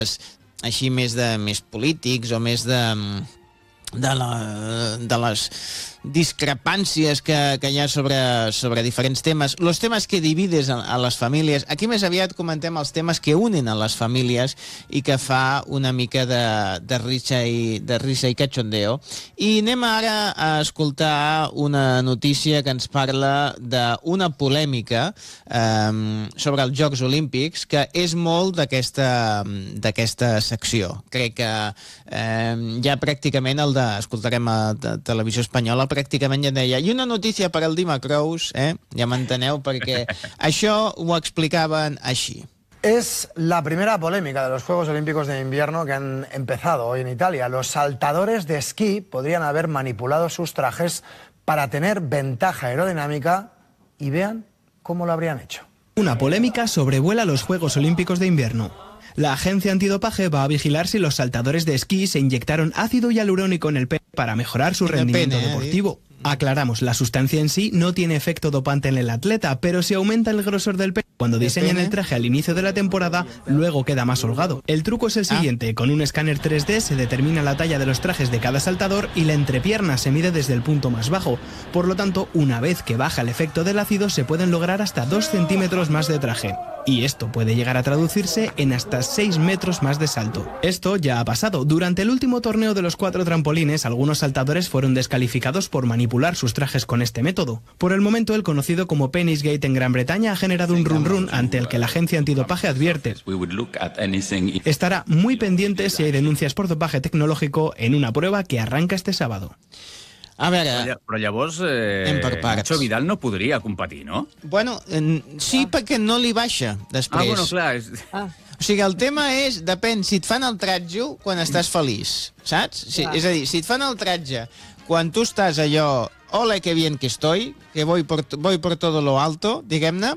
així més polítics o més de les discrepàncies que hi ha sobre diferents temes, els temes que divides a les famílies. Aquí més aviat comentem els temes que unen a les famílies i que fa una mica de risa i cachondeo. I anem ara a escoltar una notícia que ens parla d'una polèmica sobre els Jocs Olímpics, que és molt d'aquesta secció. Crec que ja pràcticament escoltarem a Televisió Espanyola, pràcticament ja deia, i una notícia per al Dima Crous, ja m'enteneu, perquè això ho explicaven així. Es la primera polémica de los Juegos Olímpicos de Invierno que han empezado hoy en Italia. Los saltadores de esquí podrían haber manipulado sus trajes para tener ventaja aerodinámica y vean cómo lo habrían hecho. Una polémica sobrevuela los Juegos Olímpicos de Invierno. La agencia antidopaje va a vigilar si los saltadores de esquí se inyectaron ácido hialurónico en el pene para mejorar su rendimiento deportivo. Aclaramos, la sustancia en sí no tiene efecto dopante en el atleta, pero si aumenta el grosor del pene cuando diseñan el traje al inicio de la temporada, luego queda más holgado. El truco es el siguiente: con un escáner 3D se determina la talla de los trajes de cada saltador y la entrepierna se mide desde el punto más bajo. Por lo tanto, una vez que baja el efecto del ácido, se pueden lograr hasta 2 centímetros más de traje. Y esto puede llegar a traducirse en hasta 6 metros más de salto. Esto ya ha pasado. Durante el último torneo de los 4 trampolines, algunos saltadores fueron descalificados por manipular sus trajes con este método. Por el momento, el conocido como Penisgate en Gran Bretaña ha generado un run-run ante el que la agencia antidopaje advierte: estará muy pendiente si hay denuncias por dopaje tecnológico en una prueba que arranca este sábado. A veure... Però llavors, Nacho Vidal no podria competir, no? Bueno, sí, perquè no li baixa després. Bueno, clar. O sigui, el tema és, depèn, si et fan el tratge quan estàs feliç, saps? És a dir, si et fan el tratge quan tu estàs allò, ole, que bien que estoy, que voy por todo lo alto, diguem-ne,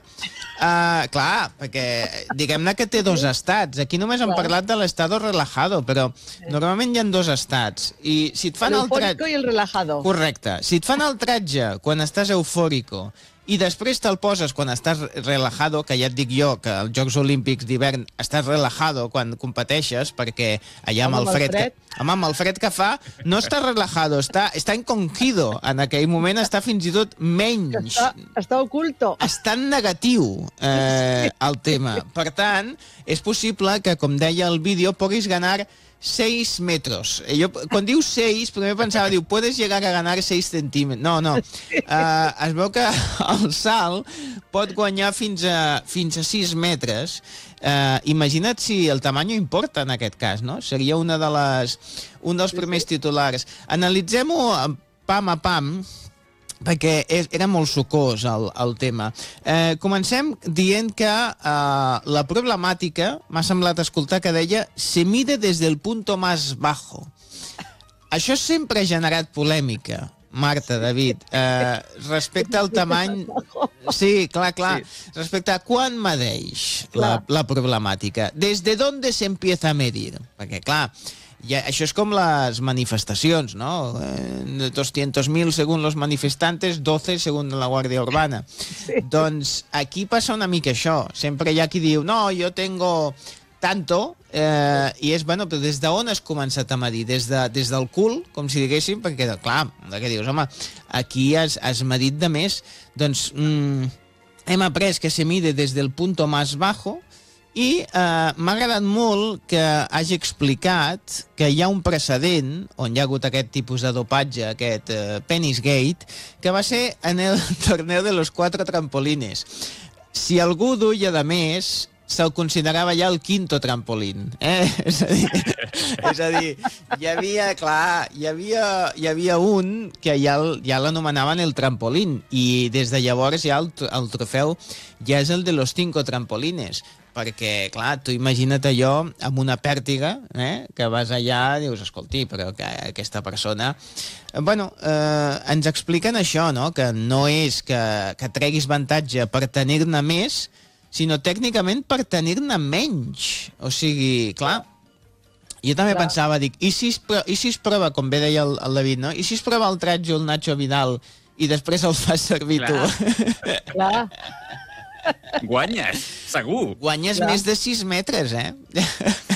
clar, perquè diguem-ne que té 2 estats. Aquí només hem parlat de l'estado relajado, però normalment hi ha 2 estats. I si et fan el eufórico i el relajado. Correcte. Si et fan el tratge quan estàs eufòrico i després te'l poses quan estàs relajado, que ja et dic jo que als Jocs Olímpics d'hivern estàs relajado quan competeixes, perquè allà amb el fred que fa, no està relajado, està encongido. En aquell moment està fins i tot menys. Està oculto. Està en negatiu el tema. Per tant, és possible que, com deia el vídeo, puguis ganar 6 metros. Jo, quan diu 6, primer pensava, puedes llegar a ganar 6 centímetres. No. Es veu que el salt pot guanyar fins a 6 metres. Imagina't si el tamany importa en aquest cas, no? Seria un dels primers titulars. Analitzem-ho pam a pam, perquè era molt sucós el tema. Comencem dient que la problemàtica, m'ha semblat escoltar que deia, se mide desde el punto más bajo. Això sempre ha generat polèmica, Marta, David, respecte al tamany... Sí, clar. Respecte a quan medeix la problemàtica. Des de dónde se empieza a medir? Perquè, clar, això és com les manifestacions, ¿no? 200.000 según los manifestantes, 12 según la Guàrdia Urbana. Doncs aquí passa una mica això. Sempre hi ha qui diu, no, jo tengo tanto, i és, bueno, però des d'on has començat a medir? Des del cul, com si diguéssim, perquè, clar, que dius, home, aquí has medit de més. Doncs hem après que se mide des del punto más bajo. I m'ha agradat molt que hagi explicat que hi ha un precedent on hi ha hagut aquest tipus de dopatge, aquest Penisgate, que va ser en el torneo de los 4 trampolines. Si algú duia de més, se'l considerava ja el quinto trampolín. És a dir, hi havia un que ja l'anomenaven el trampolín, i des de llavors ja el trofeu ja és el de los 5 trampolines. Perquè, clar, tu imagina't allò amb una pèrtiga, que vas allà i dius, escolti, però que aquesta persona... Bueno, ens expliquen això, no?, que no és que treguis avantatge per tenir-ne més, sinó tècnicament per tenir-ne menys. O sigui, clar, jo també pensava, dic, i si es prova, com bé deia el David, no?, i si es prova el tratge el Nacho Vidal i després el fas servir tu? Clar. Guanyes, segur. Guanyes més de 6 metres,